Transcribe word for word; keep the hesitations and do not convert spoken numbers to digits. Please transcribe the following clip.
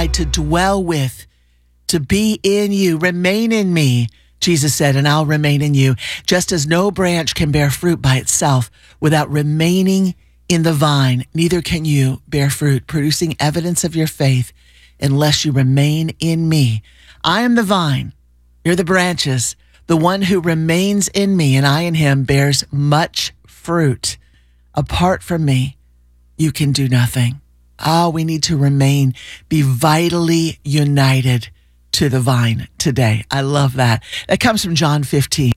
reside, to dwell with, to be in you. Remain in me, Jesus said, and I'll remain in you. Just as no branch can bear fruit by itself without remaining in the vine, neither can you bear fruit, producing evidence of your faith, unless you remain in me. I am the vine, you're the branches. The one who remains in me and I in him bears much fruit. Apart from me, you can do nothing. Oh, we need to remain, be vitally united to the vine today. I love that. That comes from John fifteen.